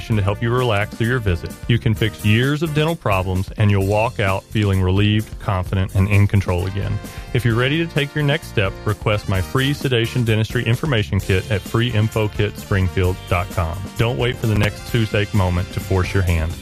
medication to help you relax through your visit. You can fix years of dental problems, and you'll walk out feeling relieved, confident, and in control again. If you're ready to take your next step, request my free sedation dentistry information kit at freeinfokitspringfield.com. Don't wait for the next toothache moment to force your hand.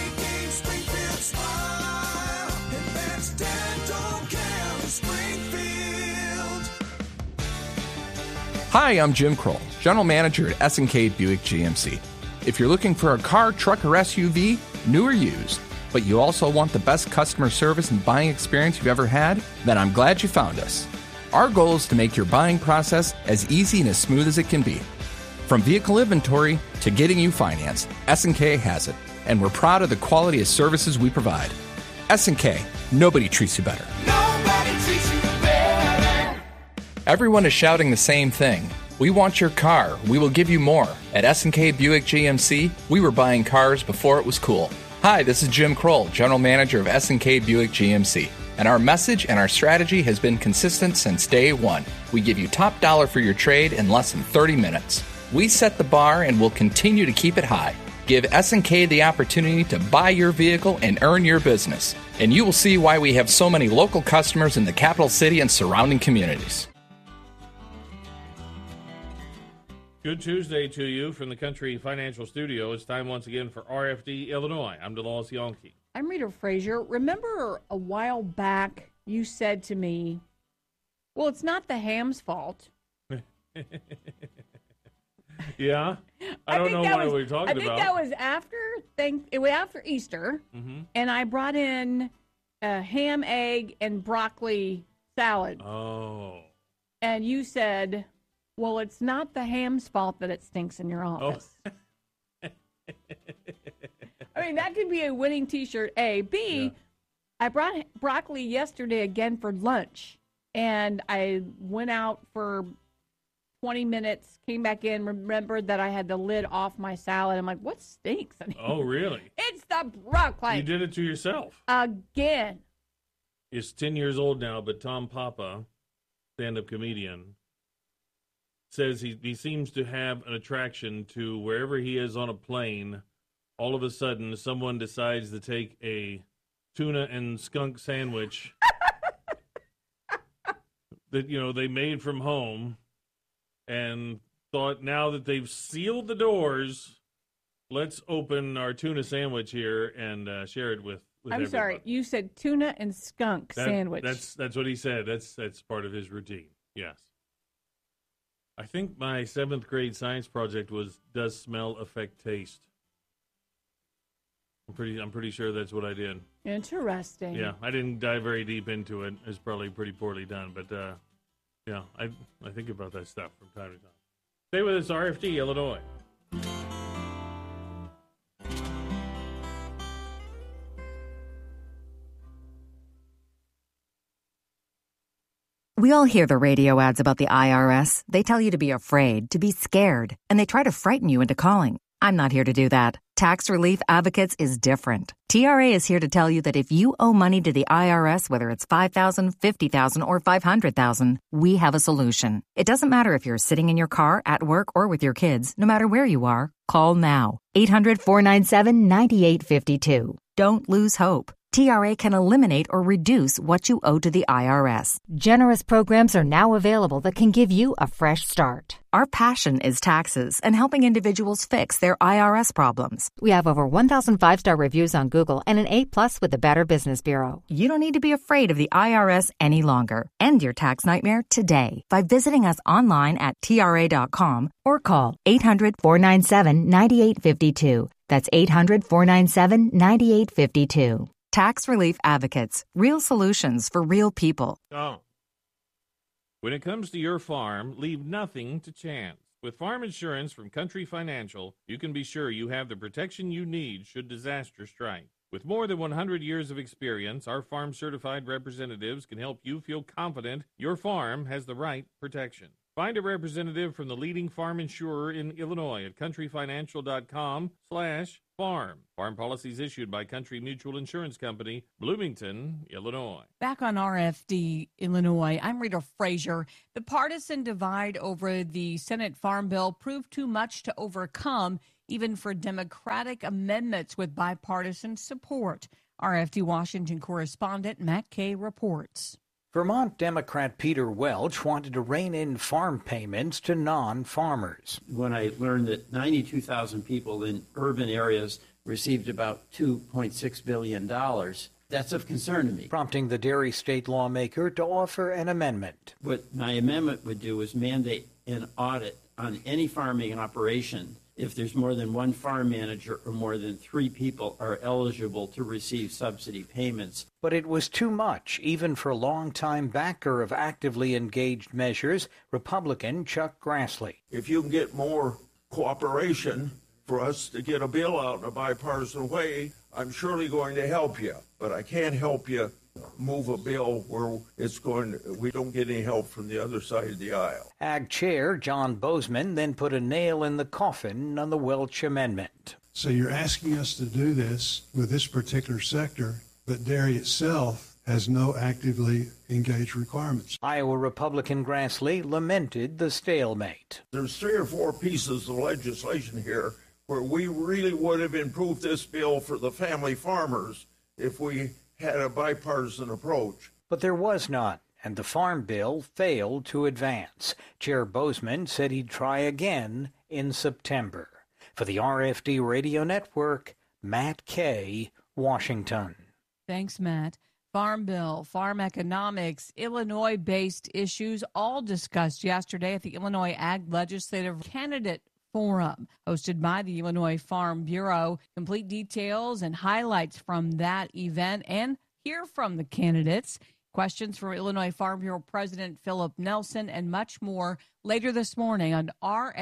Hi, I'm Jim Kroll, General Manager at S&K Buick GMC. If you're looking for a car, truck, or SUV, new or used, but you also want the best customer service and buying experience you've ever had, then I'm glad you found us. Our goal is to make your buying process as easy and as smooth as it can be. From vehicle inventory to getting you financed, S&K has it, and we're proud of the quality of services we provide. S&K, nobody treats you better. Nobody treats you better. Everyone is shouting the same thing. We want your car. We will give you more. At S&K Buick GMC, we were buying cars before it was cool. Hi, this is Jim Kroll, General Manager of S&K Buick GMC. And our message and our strategy has been consistent since day one. We give you top dollar for your trade in less than 30 minutes. We set the bar and will continue to keep it high. Give S&K the opportunity to buy your vehicle and earn your business. And you will see why we have so many local customers in the capital city and surrounding communities. Good Tuesday to you from the Country Financial Studio. It's time once again for RFD Illinois. I'm DeLawes Yonke. I'm Rita Frazier. Remember a while back you said to me, well, it's not the ham's fault. Yeah? I don't know what we're talking about. I think that was after Easter, and I brought in a ham, egg, and broccoli salad. Oh. And you said, well, it's not the ham's fault that it stinks in your office. Oh. I mean, that could be a winning T-shirt, A. B, yeah. I brought broccoli yesterday again for lunch, and I went out for 20 minutes, came back in, remembered that I had the lid off my salad. I'm like, what stinks? Oh, really? It's the broccoli. You did it to yourself. Again. He's 10 years old now, but Tom Papa, stand-up comedian, says he seems to have an attraction to wherever he is on a plane, all of a sudden someone decides to take a tuna and skunk sandwich that, they made from home and thought, now that they've sealed the doors, let's open our tuna sandwich here and share it with I'm everybody. sorry, you said tuna and skunk sandwich. That's what he said. That's part of his routine. Yes. I think my 7th grade science project was Does Smell Affect Taste? I'm pretty sure that's what I did. Interesting. Yeah, I didn't dive very deep into it. It's probably pretty poorly done, but yeah, I think about that stuff from time to time. Stay with us, RFD Illinois. We all hear the radio ads about the IRS. They tell you to be afraid, to be scared, and they try to frighten you into calling. I'm not here to do that. Tax Relief Advocates is different. TRA is here to tell you that if you owe money to the IRS, whether it's $5,000, $50,000, or $500,000, we have a solution. It doesn't matter if you're sitting in your car, at work, or with your kids. No matter where you are, call now. 800-497-9852. Don't lose hope. TRA can eliminate or reduce what you owe to the IRS. Generous programs are now available that can give you a fresh start. Our passion is taxes and helping individuals fix their IRS problems. We have over 1,000 5-star reviews on Google and an A+ with the Better Business Bureau. You don't need to be afraid of the IRS any longer. End your tax nightmare today by visiting us online at TRA.com or call 800-497-9852. That's 800-497-9852. Tax Relief Advocates. Real solutions for real people. Oh. When it comes to your farm, leave nothing to chance. With farm insurance from Country Financial, you can be sure you have the protection you need should disaster strike. With more than 100 years of experience, our farm-certified representatives can help you feel confident your farm has the right protection. Find a representative from the leading farm insurer in Illinois at countryfinancial.com/farm. Farm policies issued by Country Mutual Insurance Company, Bloomington, Illinois. Back on RFD, Illinois, I'm Rita Frazier. The partisan divide over the Senate Farm Bill proved too much to overcome, even for Democratic amendments with bipartisan support. RFD Washington correspondent Matt Kay reports. Vermont Democrat Peter Welch wanted to rein in farm payments to non-farmers. When I learned that 92,000 people in urban areas received about $2.6 billion, that's of concern to me. Prompting the dairy state lawmaker to offer an amendment. What my amendment would do is mandate an audit on any farming operation if there's more than one farm manager or more than 3 people are eligible to receive subsidy payments. But it was too much, even for longtime backer of actively engaged measures, Republican Chuck Grassley. If you can get more cooperation for us to get a bill out in a bipartisan way, I'm surely going to help you. But I can't help you move a bill where we don't get any help from the other side of the aisle. Ag Chair John Bozeman then put a nail in the coffin on the Welch amendment. So you're asking us to do this with this particular sector, but dairy itself has no actively engaged requirements. Iowa Republican Grassley lamented the stalemate. There's 3 or 4 pieces of legislation here where we really would have improved this bill for the family farmers if we had a bipartisan approach. But there was none, and the farm bill failed to advance. Chair Bozeman said he'd try again in September. For the RFD Radio Network, Matt Kay, Washington. Thanks, Matt. Farm bill, farm economics, Illinois-based issues all discussed yesterday at the Illinois Ag Legislative Candidate Forum, hosted by the Illinois Farm Bureau. Complete details and highlights from that event and hear from the candidates. Questions from Illinois Farm Bureau President Philip Nelson and much more later this morning on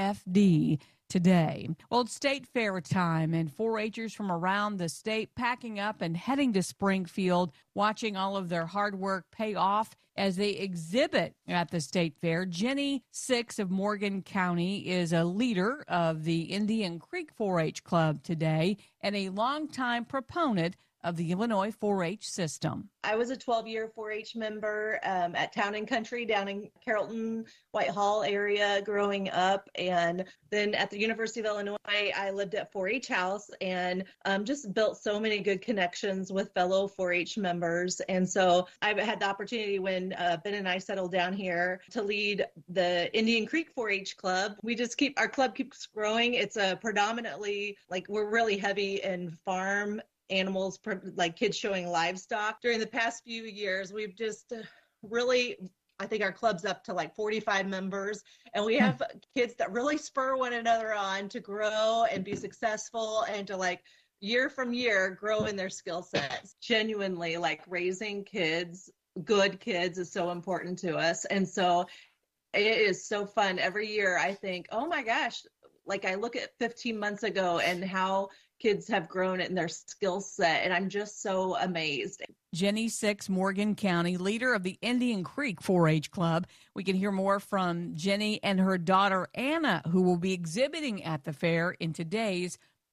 RFD Today. Well, it's State Fair time, and 4-Hers from around the state packing up and heading to Springfield, watching all of their hard work pay off as they exhibit at the State Fair. Jenny Six of Morgan County is a leader of the Indian Creek 4-H Club today and a longtime proponent of the Illinois 4-H system. I was a 12-year 4-H member at Town and Country down in Carrollton, Whitehall area growing up. And then at the University of Illinois, I lived at 4-H House and just built so many good connections with fellow 4-H members. And so I've had the opportunity when Ben and I settled down here to lead the Indian Creek 4-H Club. Our club keeps growing. It's a predominantly, we're really heavy in farm animals, like kids showing livestock. During the past few years, we've just really, I think our club's up to 45 members, and we have kids that really spur one another on to grow and be successful and to year from year grow in their skill sets. Genuinely, raising kids, good kids, is so important to us. And so it is so fun. Every year I think, oh my gosh, I look at 15 months ago and how kids have grown in their skill set, and I'm just so amazed. Jenny Six, Morgan County, leader of the Indian Creek 4-H Club. We can hear more from Jenny and her daughter, Anna, who will be exhibiting at the fair in today's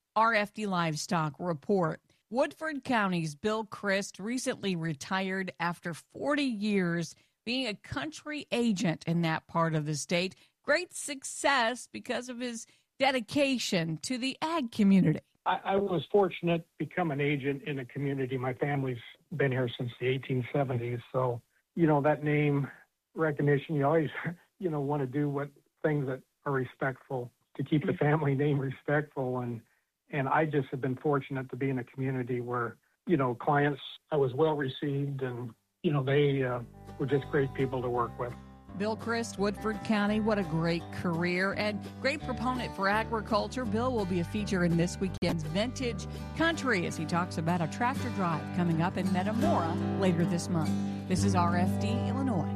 RFD Livestock Report. Woodford County's Bill Christ recently retired after 40 years being a country agent in that part of the state. Great success because of his dedication to the ag community. I was fortunate to become an agent in a community. My family's been here since the 1870s. So, that name recognition, you always, want to do things that are respectful to keep the family name respectful. And I just have been fortunate to be in a community where, clients, I was well received and, they were just great people to work with. Bill Christ, Woodford County, what a great career and great proponent for agriculture. Bill will be a feature in this weekend's Vintage Country as he talks about a tractor drive coming up in Metamora later this month. This is RFD, Illinois.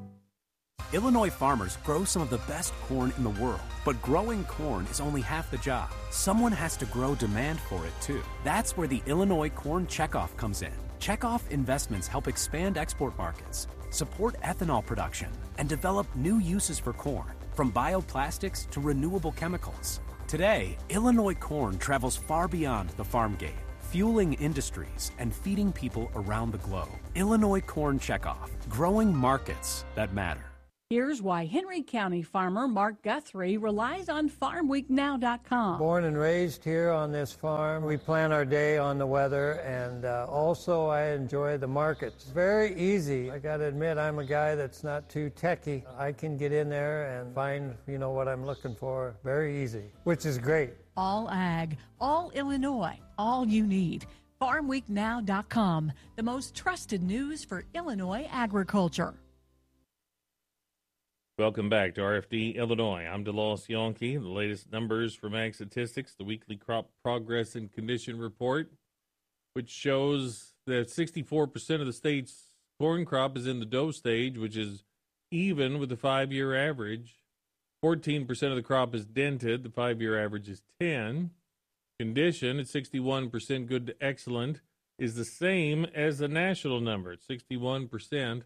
Illinois farmers grow some of the best corn in the world, but growing corn is only half the job. Someone has to grow demand for it, too. That's where the Illinois Corn Checkoff comes in. Checkoff investments help expand export markets, support ethanol production, and develop new uses for corn. from bioplastics to renewable chemicals. Today, Illinois corn travels far beyond the farm gate, fueling industries and feeding people around the globe. Illinois Corn Checkoff, growing markets that matter. Here's why Henry County farmer Mark Guthrie relies on FarmWeekNow.com. Born and raised here on this farm, we plan our day on the weather, and also I enjoy the markets. Very easy. I got to admit, I'm a guy that's not too techy. I can get in there and find, what I'm looking for very easy, which is great. All ag, all Illinois, all you need. FarmWeekNow.com, the most trusted news for Illinois agriculture. Welcome back to RFD Illinois. I'm DeLoss Yonke. The latest numbers from Ag Statistics, the weekly crop progress and condition report, which shows that 64% of the state's corn crop is in the dough stage, which is even with the 5-year average. 14% of the crop is dented. The 5-year average is 10. Condition at 61% good to excellent is the same as the national number at 61%.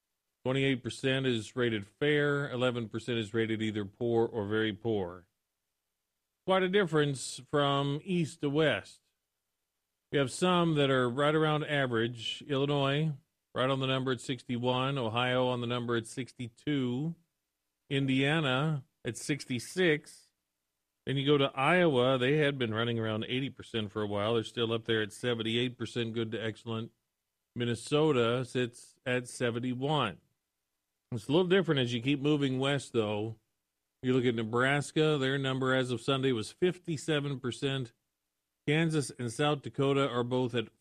28% is rated fair, 11% is rated either poor or very poor. Quite a difference from east to west. We have some that are right around average. Illinois, right on the number at 61. Ohio on the number at 62. Indiana at 66. Then you go to Iowa. They had been running around 80% for a while. They're still up there at 78% good to excellent. Minnesota sits at 71. It's a little different as you keep moving west, though. You look at Nebraska, their number as of Sunday was 57%. Kansas and South Dakota are both at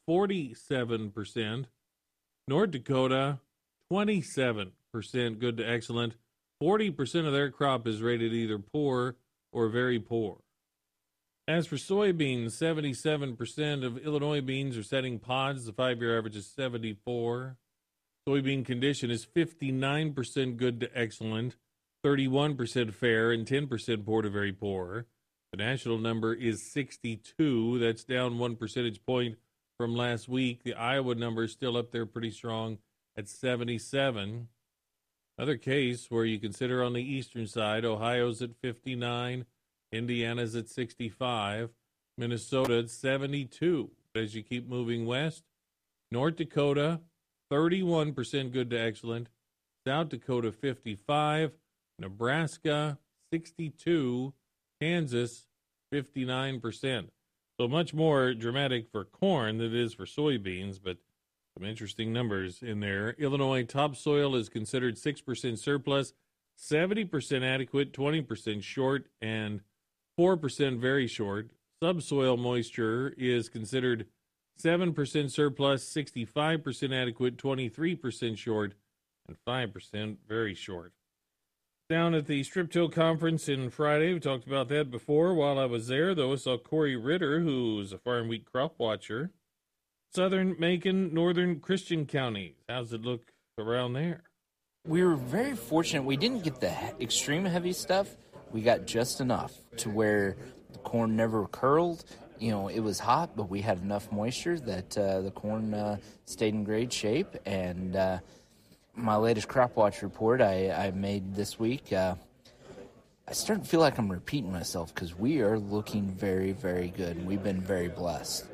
47%. North Dakota, 27% good to excellent. 40% of their crop is rated either poor or very poor. As for soybeans, 77% of Illinois beans are setting pods. The 5-year average is 74. Soybean condition is 59% good to excellent, 31% fair, and 10% poor to very poor. The national number is 62. That's down 1 percentage point from last week. The Iowa number is still up there pretty strong at 77. Another case where you consider on the eastern side, Ohio's at 59, Indiana's at 65, Minnesota at 72. As you keep moving west, North Dakota, 31% good to excellent. South Dakota, 55. Nebraska, 62. Kansas, 59%. So much more dramatic for corn than it is for soybeans, but some interesting numbers in there. Illinois topsoil is considered 6% surplus, 70% adequate, 20% short, and 4% very short. Subsoil moisture is considered 7% surplus, 65% adequate, 23% short, and 5% very short. Down at the Strip Till Conference in Friday, we talked about that before. While I was there, though, I saw Corey Ritter, who's a Farm Week crop watcher. Southern Macon, Northern Christian counties. How's it look around there? We were very fortunate. We didn't get the extreme heavy stuff. We got just enough to where the corn never curled. It was hot, but we had enough moisture that the corn stayed in great shape. And my latest crop watch report I made this week, I start to feel like I'm repeating myself because we are looking very, very good. And we've been very blessed.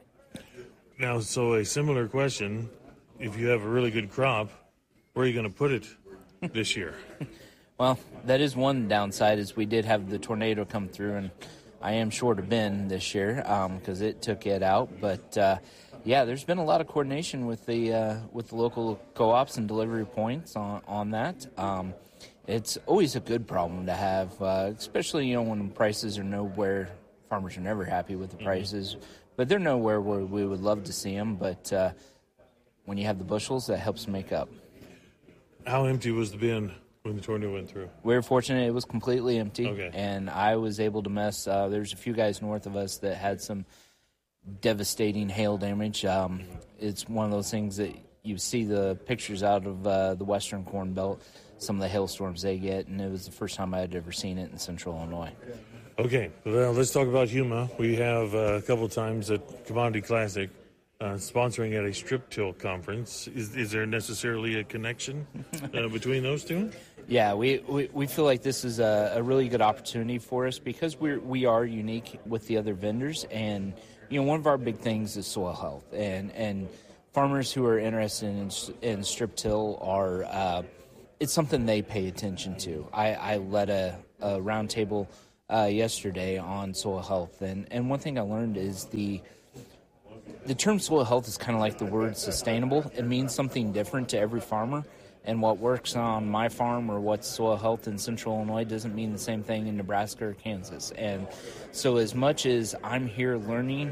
Now, so a similar question. If you have a really good crop, where are you going to put it this year? Well, that is one downside is we did have the tornado come through, and I am short a bin this year because it took it out. But, there's been a lot of coordination with the local co-ops and delivery points on that. It's always a good problem to have, especially, when prices are nowhere. Farmers are never happy with the prices, but they're nowhere where we would love to see them. But when you have the bushels, that helps make up. How empty was the bin when the tornado went through? We were fortunate it was completely empty, okay. And I was able to there's a few guys north of us that had some devastating hail damage. It's one of those things that you see the pictures out of the western Corn Belt, some of the hailstorms they get, and it was the first time I had ever seen it in central Illinois. Okay, well, let's talk about Huma. We have a couple times at Commodity Classic sponsoring at a strip till conference. Is there necessarily a connection between those two? Yeah, we feel like this is a really good opportunity for us because we are unique with the other vendors, and one of our big things is soil health, and farmers who are interested in strip till are it's something they pay attention to. I led a roundtable yesterday on soil health, and one thing I learned is the term soil health is kind of like the word sustainable. It means something different to every farmer. And what works on my farm or what's soil health in central Illinois doesn't mean the same thing in Nebraska or Kansas. And so as much as I'm here learning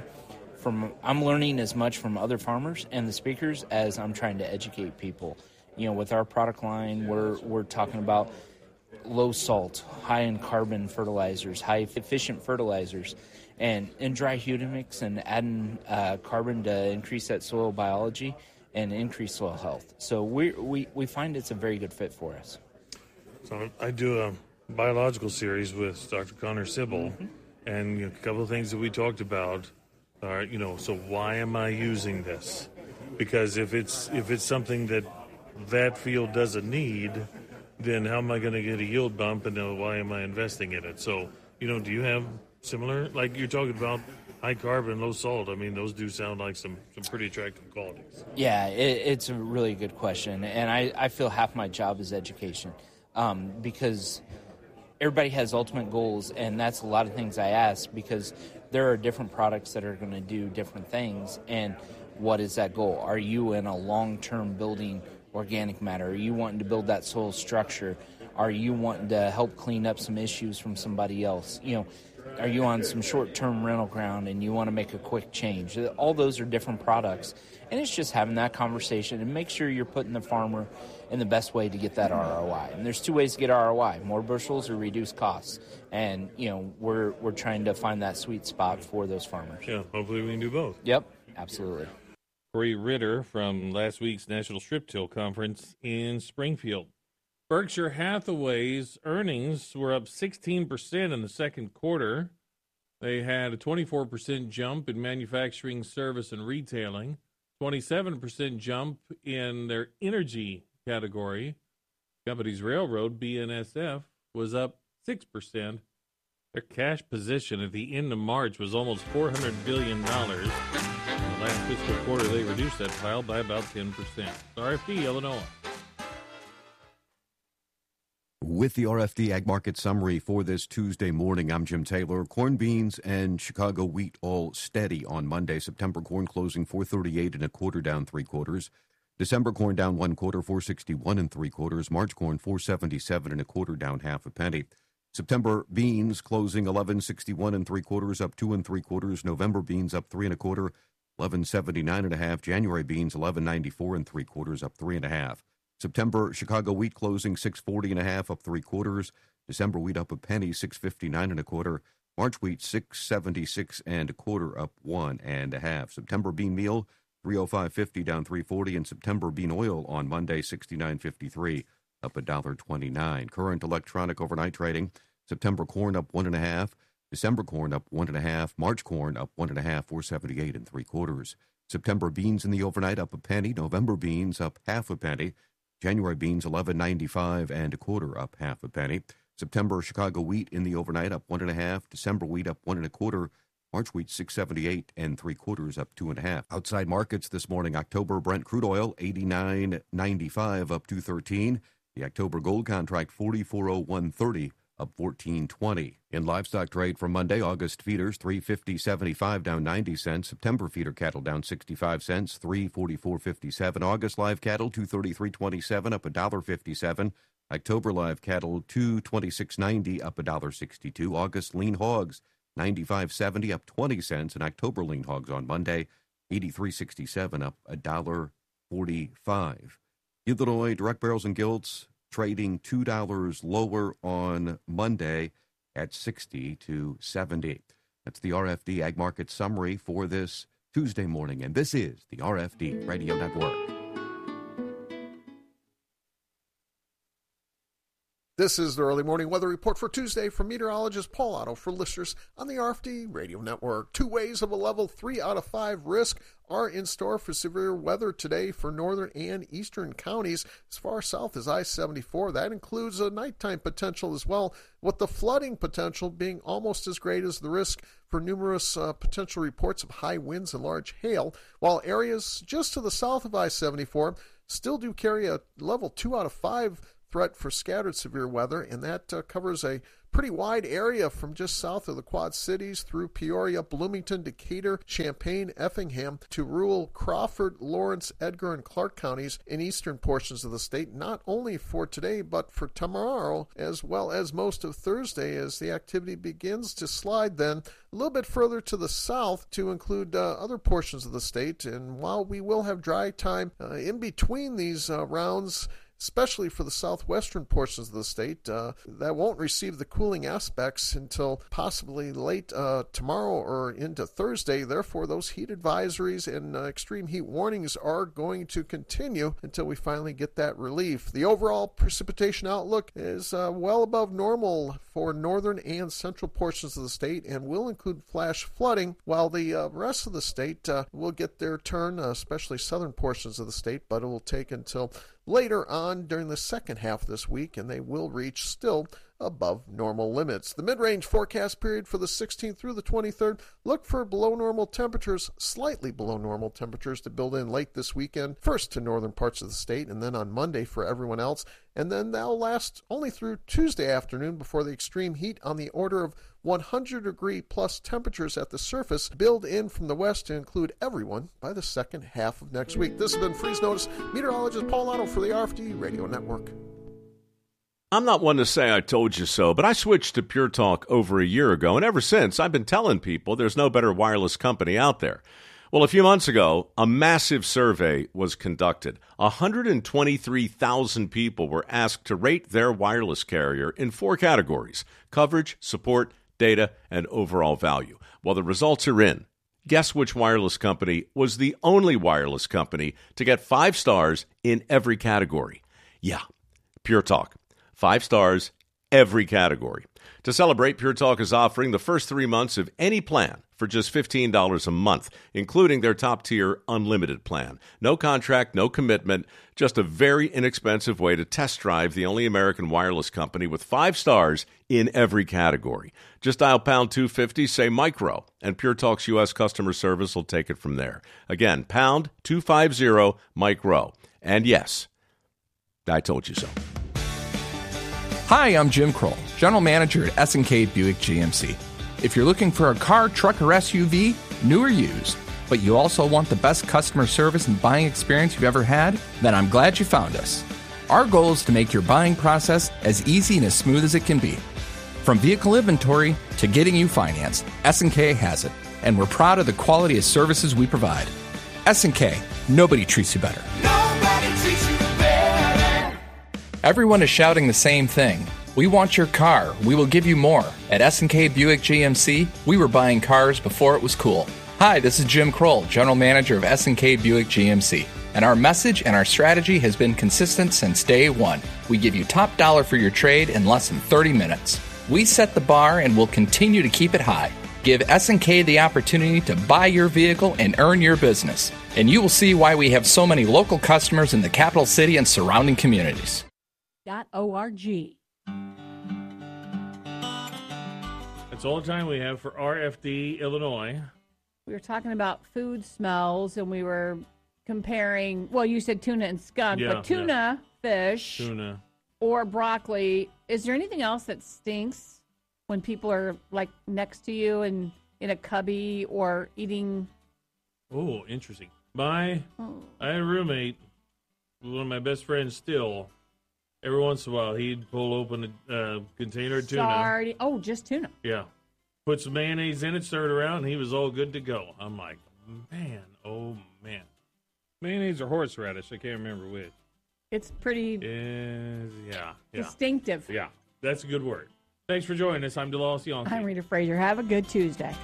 I'm learning as much from other farmers and the speakers as I'm trying to educate people. With our product line, we're talking about low salt, high in carbon fertilizers, high efficient fertilizers, and dry humics and adding carbon to increase that soil biology and increase soil health. So we find it's a very good fit for us. So I do a biological series with Dr. Connor Sybil, and a couple of things that we talked about are, so why am I using this? Because if it's something that field doesn't need, then how am I going to get a yield bump, and why am I investing in it? So, do you have similar, like you're talking about, high carbon, low salt? I mean, those do sound like some pretty attractive qualities. Yeah, it's a really good question. And I feel half my job is education because everybody has ultimate goals, and that's a lot of things I ask because there are different products that are going to do different things. And what is that goal? Are you in a long-term building organic matter? Are you wanting to build that soil structure? Are you wanting to help clean up some issues from somebody else? Are you on some short-term rental ground and you want to make a quick change? All those are different products. And it's just having that conversation and make sure you're putting the farmer in the best way to get that ROI. And there's two ways to get ROI, more bushels or reduce costs. And, we're trying to find that sweet spot for those farmers. Yeah, hopefully we can do both. Yep, absolutely. Corey Ritter from last week's National Strip Till Conference in Springfield. Berkshire Hathaway's earnings were up 16% in the second quarter. They had a 24% jump in manufacturing, service, and retailing, 27% jump in their energy category. Company's railroad, BNSF, was up 6%. Their cash position at the end of March was almost $400 billion. In the last fiscal quarter, they reduced that pile by about 10%. RFD, Illinois. With the RFD Ag Market Summary for this Tuesday morning, I'm Jim Taylor. Corn, beans, and Chicago wheat all steady on Monday. September corn closing 438 1/4, down 3/4. December corn down 1/4, 461 3/4. March corn 477 1/4, down 1/2 penny. September beans closing 1161 3/4, up 2 3/4. November beans up 3 1/4, 1179 1/2. January beans 1194 3/4, up 3 1/2. September Chicago wheat closing 640 1/2, up 3/4. December wheat up a penny, 659 1/4. March wheat 676 1/4, up 1 1/2. September bean meal 305.50, down 340, and September bean oil on Monday 69.53, up $1.29. Current electronic overnight trading: September corn up 1 1/2, December corn up 1 1/2, March corn up 1 1/2, 478 3/4. September beans in the overnight up a penny. November beans up 1/2 penny. January beans 11.95 1/4, up 1/2 penny. September Chicago wheat in the overnight up 1 1/2. December wheat up 1 1/4. March wheat 678 3/4, up 2 1/2. Outside markets this morning: October Brent crude oil 89.95, up 213. The October gold contract 44.0130, up 14.20. In livestock trade for Monday, August feeders 350.75, down 90 cents. September feeder cattle down 65 cents, 344.57. August live cattle 233.27, up $1.57. October live cattle 226.90, up $1.62. August lean hogs 95.70, up 20 cents. And October lean hogs on Monday 83.67, up $1.45. Illinois direct barrels and gilts trading $2 lower on Monday at 60 to 70. That's the RFD Ag Market Summary for this Tuesday morning, and this is the RFD Radio Network. This is the early morning weather report for Tuesday from meteorologist Paul Otto for listeners on the RFD Radio Network. 2 waves of a level 3 out of 5 risk are in store for severe weather today for northern and eastern counties as far south as I-74. That includes a nighttime potential as well, with the flooding potential being almost as great as the risk for numerous potential reports of high winds and large hail, while areas just to the south of I-74 still do carry a level 2 out of 5 threat for scattered severe weather, and that covers a pretty wide area from just south of the Quad Cities through Peoria, Bloomington, Decatur, Champaign, Effingham, to rural Crawford, Lawrence, Edgar, and Clark counties in eastern portions of the state, not only for today but for tomorrow, as well as most of Thursday, as the activity begins to slide then a little bit further to the south to include other portions of the state. And while we will have dry time in between these rounds, especially for the southwestern portions of the state, that won't receive the cooling aspects until possibly late tomorrow or into Thursday. Therefore, those heat advisories and extreme heat warnings are going to continue until we finally get that relief. The overall precipitation outlook is well above normal for northern and central portions of the state and will include flash flooding, while the rest of the state will get their turn, especially southern portions of the state, but it will take until later on during the second half of this week, and they will reach still above normal limits. The mid-range forecast period for the 16th through the 23rd, look for below normal temperatures, slightly below normal temperatures to build in late this weekend, first to northern parts of the state, and then on Monday for everyone else. And then that'll last only through Tuesday afternoon before the extreme heat on the order of 100-degree plus temperatures at the surface build in from the west to include everyone by the second half of next week. This has been Freeze Notice. Meteorologist Paul Otto for the RFD Radio Network. I'm not one to say I told you so, but I switched to Pure Talk over a year ago, and ever since I've been telling people there's no better wireless company out there. Well, a few months ago, a massive survey was conducted. 123,000 people were asked to rate their wireless carrier in 4 categories: coverage, support, data, and overall value. Well, the results are in. Guess which wireless company was the only wireless company to get 5 stars in every category? Yeah, Pure Talk. 5 stars, every category. To celebrate, Pure Talk is offering the first 3 months of any plan for just $15 a month, including their top-tier unlimited plan. No contract, no commitment, just a very inexpensive way to test drive the only American wireless company with 5 stars in every category. Just dial pound 250, say micro, and Pure Talk's U.S. customer service will take it from there. Again, pound 250 micro. And yes, I told you so. Hi, I'm Jim Kroll, General Manager at S&K Buick GMC. If you're looking for a car, truck, or SUV, new or used, but you also want the best customer service and buying experience you've ever had, then I'm glad you found us. Our goal is to make your buying process as easy and as smooth as it can be. From vehicle inventory to getting you financed, S&K has it, and we're proud of the quality of services we provide. S&K, nobody treats you better. Nobody treats you better. Everyone is shouting the same thing. We want your car. We will give you more. At S&K Buick GMC, we were buying cars before it was cool. Hi, this is Jim Kroll, General Manager of S&K Buick GMC. And our message and our strategy has been consistent since day one. We give you top dollar for your trade in less than 30 minutes. We set the bar and will continue to keep it high. Give S&K the opportunity to buy your vehicle and earn your business. And you will see why we have so many local customers in the capital city and surrounding communities. .org. That's all the time we have for RFD Illinois. We were talking about food smells, and we were comparing, well, you said tuna and skunk, but tuna, fish, or broccoli. Is there anything else that stinks when people are, like, next to you and in a cubby or eating? Oh, interesting. I had a roommate, one of my best friends still. Every once in a while, he'd pull open a container of tuna. Oh, just tuna. Yeah. Put some mayonnaise in it, stir it around, and he was all good to go. I'm like, man, oh, man. Mayonnaise or horseradish, I can't remember which. It's pretty distinctive. Yeah, that's a good word. Thanks for joining us. I'm DeLawes Young. I'm Rita Frazier. Have a good Tuesday.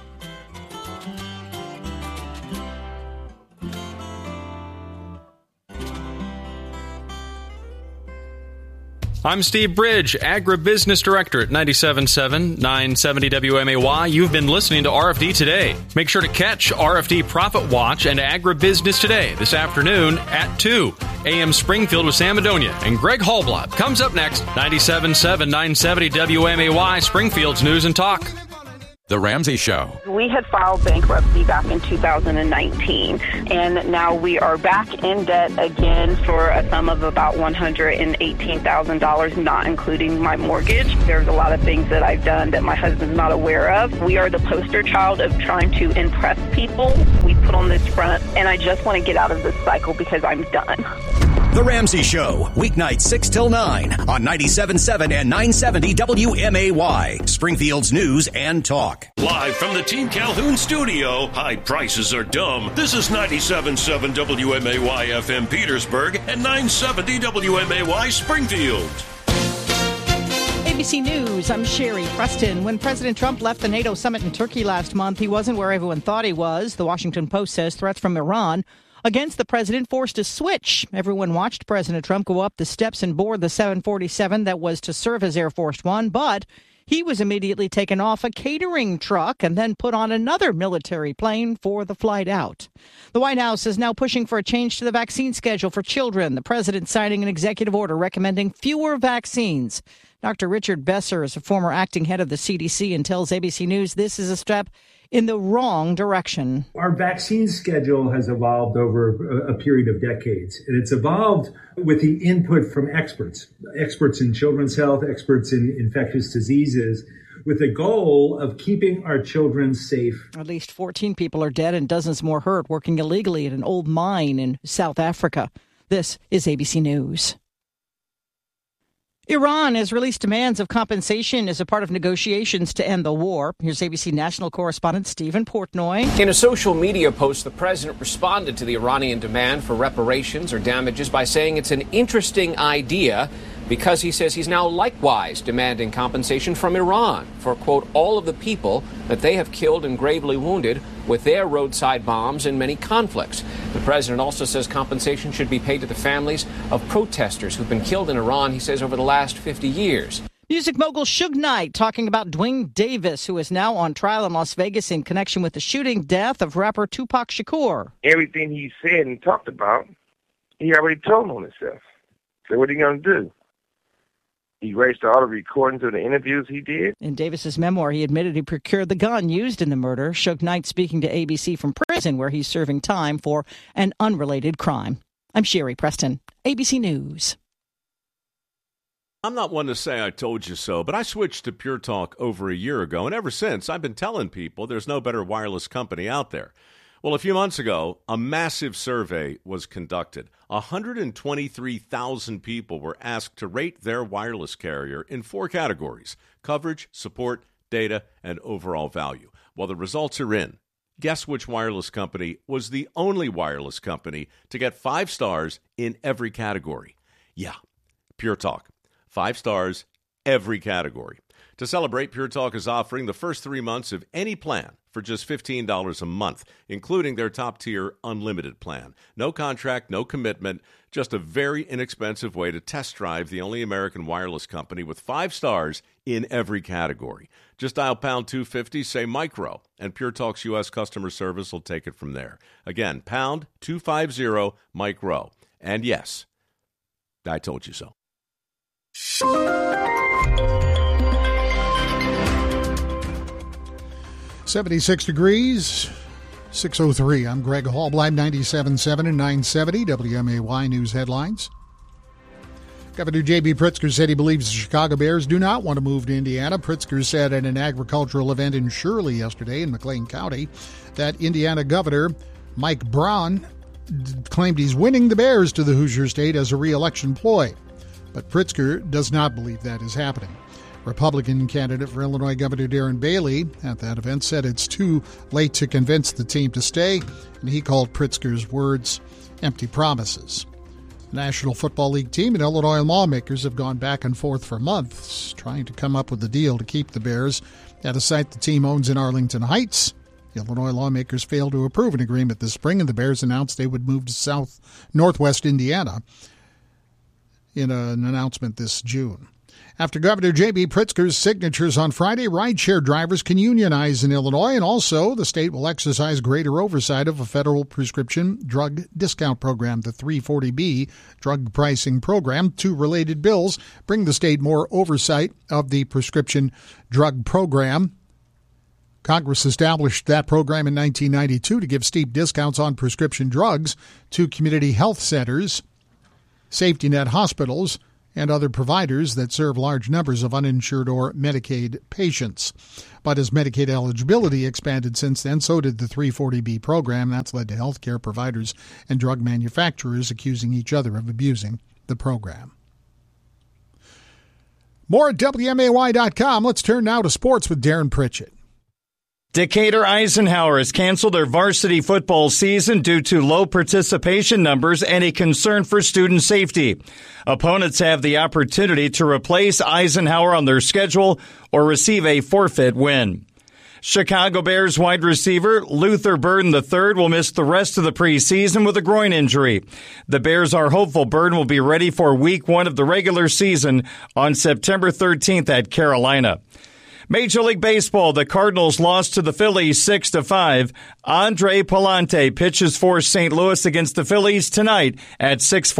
I'm Steve Bridge, Agribusiness Director at 97.7 970 WMAY. You've been listening to RFD Today. Make sure to catch RFD Profit Watch and Agribusiness Today this afternoon at 2 AM Springfield with Sam Madonia. And Greg Hallblad comes up next. 97.7 970 WMAY, Springfield's News and Talk. The Ramsey Show. We had filed bankruptcy back in 2019, and now we are back in debt again for a sum of about $118,000, not including my mortgage. There's a lot of things that I've done that my husband's not aware of. We are the poster child of trying to impress people. We put on this front, and I just want to get out of this cycle because I'm done. The Ramsey Show, weeknights 6 till 9 on 97.7 and 970 WMAY, Springfield's News and Talk. Live from the Team Calhoun studio, high prices are dumb. This is 97.7 WMAY FM Petersburg and 970 WMAY Springfield. ABC News, I'm Sherry Preston. When President Trump left the NATO summit in Turkey last month, he wasn't where everyone thought he was. The Washington Post says threats from Iran against the president forced a switch. Everyone watched President Trump go up the steps and board the 747 that was to serve as Air Force One, but he was immediately taken off a catering truck and then put on another military plane for the flight out. The White House is now pushing for a change to the vaccine schedule for children. The president signing an executive order recommending fewer vaccines. Dr. Richard Besser is a former acting head of the CDC and tells ABC News this is a step in the wrong direction. Our vaccine schedule has evolved over a period of decades, and it's evolved with the input from experts in children's health, experts in infectious diseases, with the goal of keeping our children safe. At least 14 people are dead and dozens more hurt working illegally at an old mine in South Africa. This is ABC News. Iran has released demands of compensation as a part of negotiations to end the war. Here's ABC national correspondent Stephen Portnoy. In a social media post, the president responded to the Iranian demand for reparations or damages by saying it's an interesting idea because he says he's now likewise demanding compensation from Iran for, quote, all of the people that they have killed and gravely wounded with their roadside bombs in many conflicts. The president also says compensation should be paid to the families of protesters who've been killed in Iran, he says, over the last 50 years. Music mogul Suge Knight talking about Dwayne Davis, who is now on trial in Las Vegas in connection with the shooting death of rapper Tupac Shakur. Everything he said and talked about, he already told on himself. So what are you going to do? He erased all the recordings of the interviews he did. In Davis's memoir, he admitted he procured the gun used in the murder. Suge Knight speaking to ABC from prison, where he's serving time for an unrelated crime. I'm Sherry Preston, ABC News. I'm not one to say I told you so, but I switched to Pure Talk over a year ago, and ever since, I've been telling people there's no better wireless company out there. Well, a few months ago, a massive survey was conducted. 123,000 people were asked to rate their wireless carrier in 4 categories: coverage, support, data, and overall value. Well, the results are in. Guess which wireless company was the only wireless company to get 5 stars in every category? Yeah, Pure Talk. 5 stars, every category. To celebrate, Pure Talk is offering the first 3 months of any plan for just $15 a month, including their top-tier unlimited plan. No contract, no commitment, just a very inexpensive way to test drive the only American wireless company with 5 stars in every category. Just dial pound 250, say micro, and Pure Talk's U.S. customer service will take it from there. Again, pound 250, micro. And yes, I told you so. 76 degrees, 6:03. I'm Greg Hallblad, 97.7 and 970 WMAY News Headlines. Governor J.B. Pritzker said he believes the Chicago Bears do not want to move to Indiana. Pritzker said at an agricultural event in Shirley yesterday in McLean County that Indiana Governor Mike Braun claimed he's winning the Bears to the Hoosier State as a re-election ploy. But Pritzker does not believe that is happening. Republican candidate for Illinois Governor Darren Bailey at that event said it's too late to convince the team to stay, and he called Pritzker's words empty promises. The National Football League team and Illinois lawmakers have gone back and forth for months trying to come up with a deal to keep the Bears at a site the team owns in Arlington Heights. The Illinois lawmakers failed to approve an agreement this spring, and the Bears announced they would move to northwest Indiana. in an announcement this June. After Governor J.B. Pritzker's signatures on Friday, rideshare drivers can unionize in Illinois, and also the state will exercise greater oversight of a federal prescription drug discount program, the 340B drug pricing program. Two related bills bring the state more oversight of the prescription drug program. Congress established that program in 1992 to give steep discounts on prescription drugs to community health centers, safety net hospitals, and other providers that serve large numbers of uninsured or Medicaid patients. But as Medicaid eligibility expanded since then, so did the 340B program. That's led to healthcare providers and drug manufacturers accusing each other of abusing the program. More at WMAY.com. Let's turn now to sports with Darren Pritchett. Decatur Eisenhower has canceled their varsity football season due to low participation numbers and a concern for student safety. Opponents have the opportunity to replace Eisenhower on their schedule or receive a forfeit win. Chicago Bears wide receiver Luther Burden III will miss the rest of the preseason with a groin injury. The Bears are hopeful Burden will be ready for week 1 of the regular season on September 13th at Carolina. Major League Baseball, the Cardinals lost to the Phillies 6-5. Andre Pallante pitches for St. Louis against the Phillies tonight at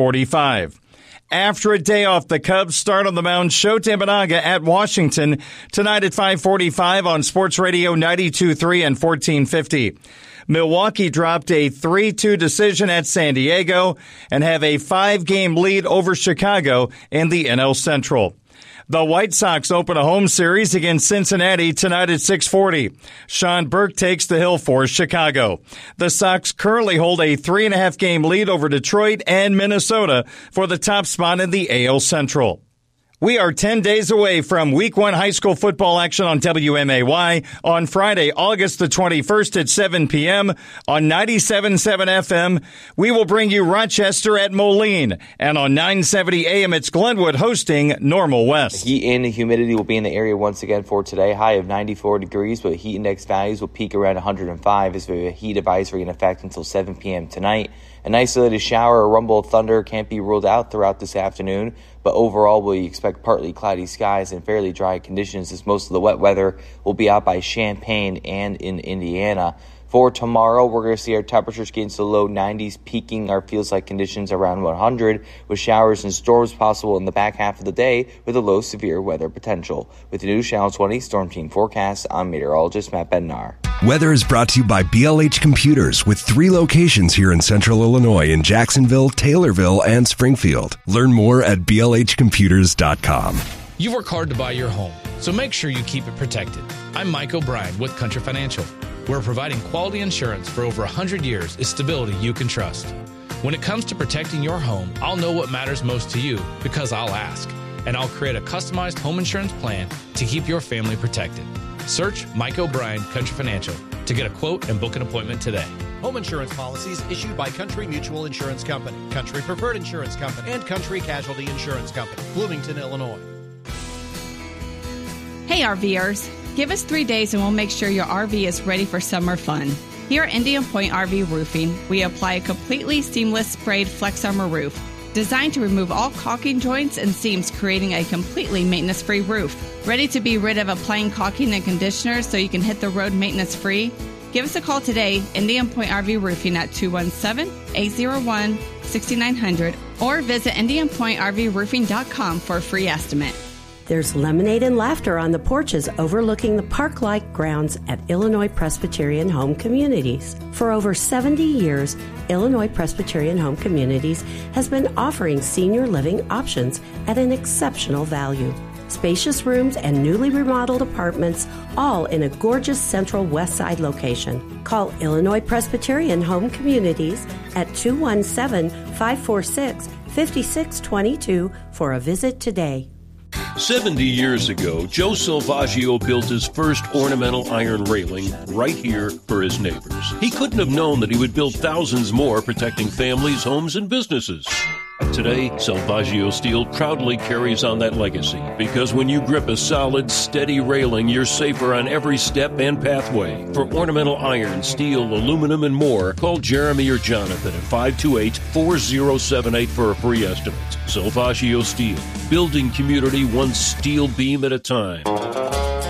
6:45. After a day off, the Cubs start on the mound Sho Tamanaga at Washington tonight at 5:45 on Sports Radio 92.3 and 1450. Milwaukee dropped a 3-2 decision at San Diego and have a 5-game lead over Chicago in the NL Central. The White Sox open a home series against Cincinnati tonight at 6:40. Sean Burke takes the hill for Chicago. The Sox currently hold a 3.5-game lead over Detroit and Minnesota for the top spot in the AL Central. We are 10 days away from Week 1 high school football action on WMAY on Friday, August the 21st at 7 p.m. on 97.7 FM. We will bring you Rochester at Moline, and on 970 AM it's Glenwood hosting Normal West. The heat and the humidity will be in the area once again for today. High of 94 degrees, but heat index values will peak around 105 as we have a heat advisory in effect until 7 p.m. tonight. An isolated shower or rumble of thunder can't be ruled out throughout this afternoon, but overall we expect partly cloudy skies and fairly dry conditions as most of the wet weather will be out by Champaign and in Indiana. For tomorrow, we're going to see our temperatures get into the low 90s, peaking our feels-like conditions around 100, with showers and storms possible in the back half of the day with a low severe weather potential. With the new Channel 20 Storm Team forecast, I'm meteorologist Matt Bednar. Weather is brought to you by BLH Computers with 3 locations here in Central Illinois in Jacksonville, Taylorville, and Springfield. Learn more at blhcomputers.com. You work hard to buy your home, so make sure you keep it protected. I'm Mike O'Brien with Country Financial. We're providing quality insurance for over 100 years is stability you can trust. When it comes to protecting your home, I'll know what matters most to you because I'll ask, and I'll create a customized home insurance plan to keep your family protected. Search Mike O'Brien Country Financial to get a quote and book an appointment today. Home insurance policies issued by Country Mutual Insurance Company, Country Preferred Insurance Company, and Country Casualty Insurance Company, Bloomington, Illinois. Hey RVers, give us 3 days and we'll make sure your RV is ready for summer fun. Here at Indian Point RV Roofing, we apply a completely seamless sprayed Flex Armor roof, designed to remove all caulking joints and seams, creating a completely maintenance-free roof. Ready to be rid of applying caulking and conditioner so you can hit the road maintenance-free? Give us a call today, Indian Point RV Roofing at 217-801-6900, or visit IndianPointRVRoofing.com for a free estimate. There's lemonade and laughter on the porches overlooking the park-like grounds at Illinois Presbyterian Home Communities. For over 70 years, Illinois Presbyterian Home Communities has been offering senior living options at an exceptional value. Spacious rooms and newly remodeled apartments, all in a gorgeous central west side location. Call Illinois Presbyterian Home Communities at 217-546-5622 for a visit today. 70 years ago, Joe Silvaggio built his first ornamental iron railing right here for his neighbors. He couldn't have known that he would build thousands more, protecting families, homes, and businesses. Today, Salvaggio Steel proudly carries on that legacy because when you grip a solid, steady railing, you're safer on every step and pathway. For ornamental iron, steel, aluminum, and more, call Jeremy or Jonathan at 528-4078 for a free estimate. Salvaggio Steel, building community one steel beam at a time.